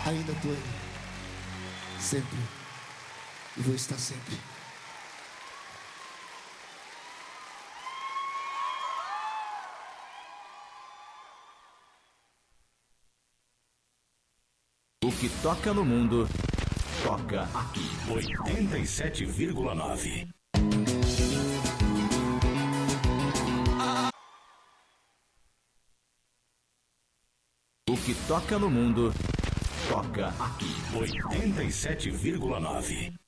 Ainda estou aí, sempre, e vou estar sempre. O que toca no mundo, toca aqui. 87,9. O que toca no mundo, toca aqui. 87,9.